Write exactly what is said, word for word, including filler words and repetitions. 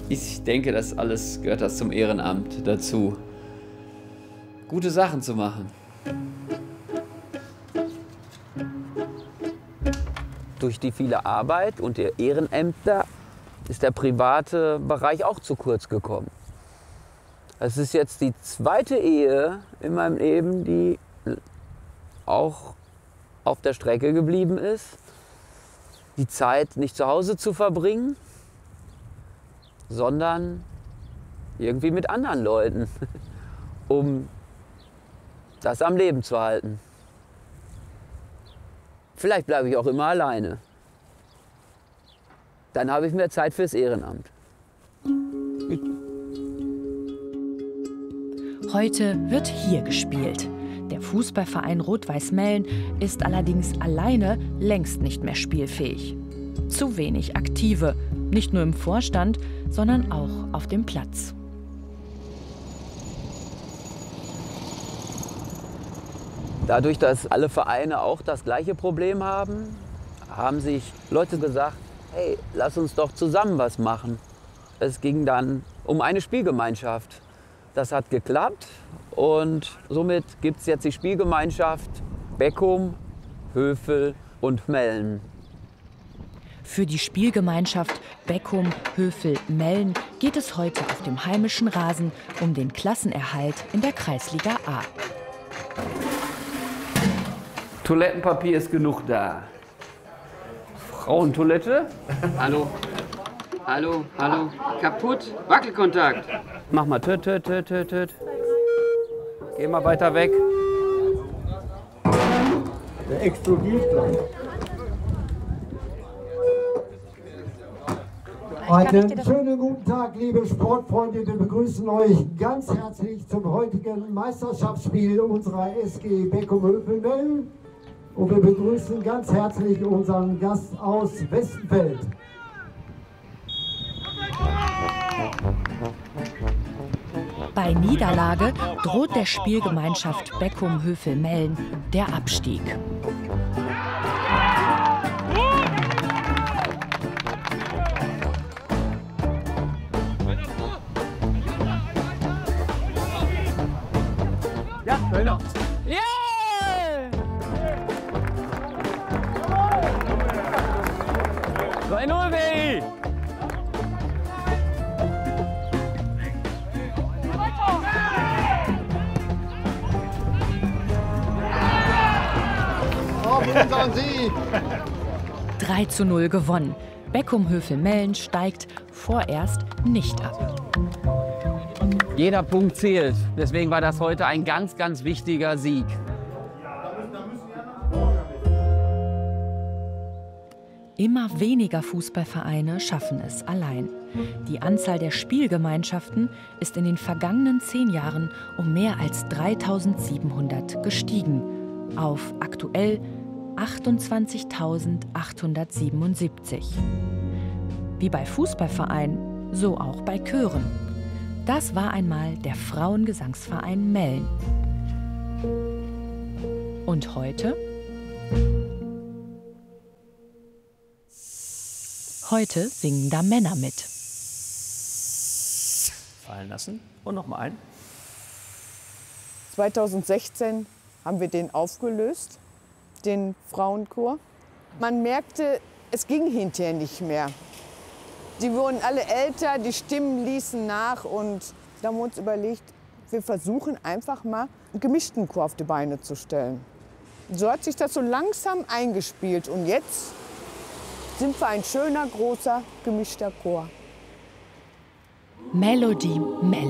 Ich denke, das alles gehört das zum Ehrenamt dazu, gute Sachen zu machen. Durch die viele Arbeit und die Ehrenämter ist der private Bereich auch zu kurz gekommen. Es ist jetzt die zweite Ehe in meinem Leben, die auch auf der Strecke geblieben ist. Die Zeit nicht zu Hause zu verbringen, sondern irgendwie mit anderen Leuten, um das am Leben zu halten. Vielleicht bleibe ich auch immer alleine. Dann habe ich mehr Zeit fürs Ehrenamt. Heute wird hier gespielt. Der Fußballverein Rot-Weiß Mellen ist allerdings alleine längst nicht mehr spielfähig. Zu wenig Aktive, nicht nur im Vorstand, sondern auch auf dem Platz. Dadurch, dass alle Vereine auch das gleiche Problem haben, haben sich Leute gesagt, hey, lass uns doch zusammen was machen. Es ging dann um eine Spielgemeinschaft. Das hat geklappt und somit gibt es jetzt die Spielgemeinschaft Beckum, Hövel und Mellen. Für die Spielgemeinschaft Beckum, Hövel, Mellen geht es heute auf dem heimischen Rasen um den Klassenerhalt in der Kreisliga A. Toilettenpapier ist genug da. Frauentoilette? Hallo? Hallo? Hallo? Kaputt? Wackelkontakt. Mach mal töt, töt, töt, töt, töt. Geh mal weiter weg. Der explodiert gleich. Einen schönen guten Tag, liebe Sportfreunde. Wir begrüßen euch ganz herzlich zum heutigen Meisterschaftsspiel unserer S G Beckum Hövel Mellen. Und wir begrüßen ganz herzlich unseren Gast aus Westenfeld. Bei Niederlage droht der Spielgemeinschaft Beckum Hövel Mellen der Abstieg. Ja, Kölner. Yeah! zwei null, Baby! drei zu null gewonnen. Beckum Hövel Mellen steigt vorerst nicht ab. Jeder Punkt zählt. Deswegen war das heute ein ganz, ganz wichtiger Sieg. Immer weniger Fußballvereine schaffen es allein. Die Anzahl der Spielgemeinschaften ist in den vergangenen zehn Jahren um mehr als dreitausendsiebenhundert gestiegen, auf aktuell achtundzwanzigtausendachthundertsiebenundsiebzig. Wie bei Fußballvereinen, so auch bei Chören. Das war einmal der Frauengesangsverein Mellen. Und heute? Heute singen da Männer mit. Fallen lassen und noch mal ein. zweitausendsechzehn haben wir den aufgelöst, den Frauenchor. Man merkte, es ging hinterher nicht mehr. Die wurden alle älter, die Stimmen ließen nach und da haben wir uns überlegt, wir versuchen einfach mal einen gemischten Chor auf die Beine zu stellen. So hat sich das so langsam eingespielt und jetzt sind wir ein schöner, großer, gemischter Chor. Melodie Mellen.